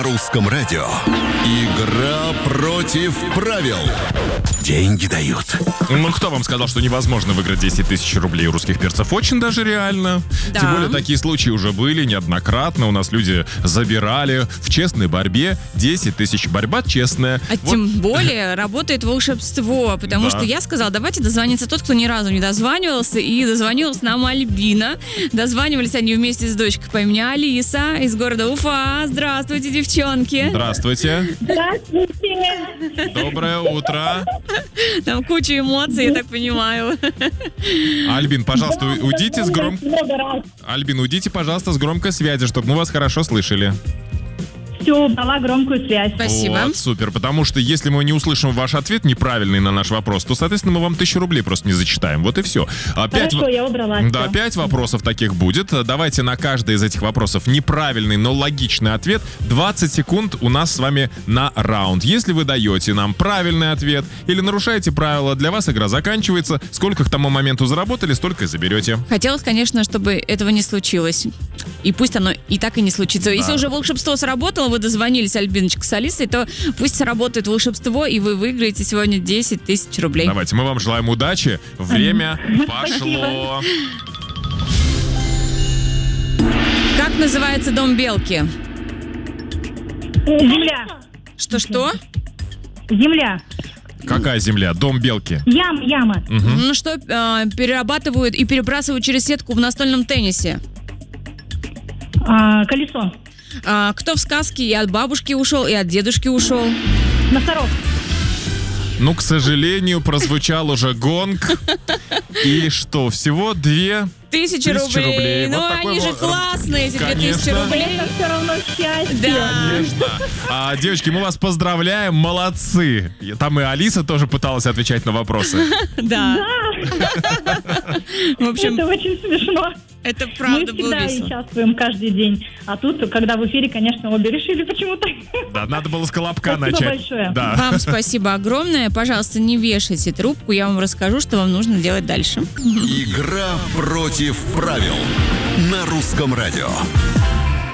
Русском радио. Игра против правил. Деньги дают. Ну, кто вам сказал, что невозможно выиграть 10 тысяч рублей у русских перцев? Очень даже реально. Да. Тем более, такие случаи уже были неоднократно. У нас люди забирали в честной борьбе 10 тысяч. Борьба честная. А тем более работает волшебство, потому что я сказала, давайте дозвонится тот, кто ни разу не дозванивался, и дозвонилась нам Альбина. Дозванивались они вместе с дочкой по имени Алиса из города Уфа. Здравствуйте, девчонки. Здравствуйте. Здравствуйте. Доброе утро. Там куча эмоций, я так понимаю. Альбин, пожалуйста, уйдите с Много раз. Альбин, уйдите, пожалуйста, с громкой связи, чтобы мы вас хорошо слышали. Все, дала громкую связь. Спасибо. Вот, супер, потому что если мы не услышим ваш ответ неправильный на наш вопрос, то, соответственно, мы вам 1000 рублей просто не зачитаем. Вот и все. Хорошо, я убрала. Да, 5 вопросов таких будет. Давайте на каждый из этих вопросов неправильный, но логичный ответ. 20 секунд у нас с вами на раунд. Если вы даете нам правильный ответ или нарушаете правила, для вас игра заканчивается. Сколько к тому моменту заработали, столько и заберете. Хотелось, конечно, чтобы этого не случилось. И пусть оно и так и не случится. Если уже волшебство сработало, вы дозвонились, Альбиночка, с Алисой, то пусть сработает волшебство, и вы выиграете сегодня 10 тысяч рублей. Давайте, мы вам желаем удачи. Время пошло. Как называется дом белки? Земля. Что-что? Земля. Какая земля? Дом белки. Яма. Ну что перерабатывают и перебрасывают через сетку в настольном теннисе? Колесо. Кто в сказке и от бабушки ушел, и от дедушки ушел? Носорог. Ну, к сожалению, прозвучал уже гонг. И что, всего 2000 рублей. Ну, Вот такой они же вот, классные, эти 2000 конечно. рублей. Это все равно счастье. Да. Конечно. Девочки, мы вас поздравляем, молодцы. Там и Алиса тоже пыталась отвечать на вопросы. Да. В общем, Это очень смешно. это Мы правда было всегда весело. участвуем каждый день. А тут, когда в эфире, конечно, обе решили почему-то. Да, надо было с колобка Спасибо начать. большое. Да. Вам спасибо огромное. Пожалуйста, не вешайте трубку, я вам расскажу, что вам нужно делать дальше. Игра против правил. На Русском радио.